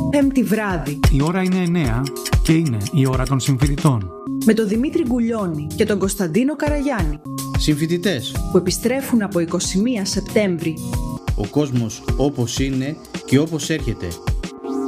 Πέμπτη βράδυ. Η ώρα είναι 9 και είναι η ώρα των συμφοιτητών. Με τον Δημήτρη Γκουλιώνη και τον Κωνσταντίνο Καραγιάννη. Συμφοιτητές που επιστρέφουν από 21 Σεπτέμβρη. Ο κόσμος όπως είναι και όπως έρχεται.